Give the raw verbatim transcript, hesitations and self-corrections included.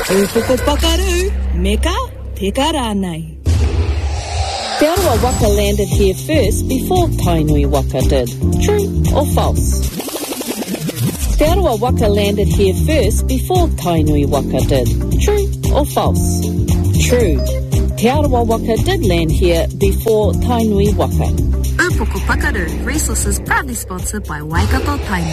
Upoko pakaru, meka peka rānei. Te Arawa Waka landed here first before Tainui Waka did. True or false? Te Arawa Waka landed here first before Tainui Waka did. True or false? True. Te Arawa Waka did land here before Tainui Waka. Upoko Pakaru, resources proudly sponsored by Waikato Tainui.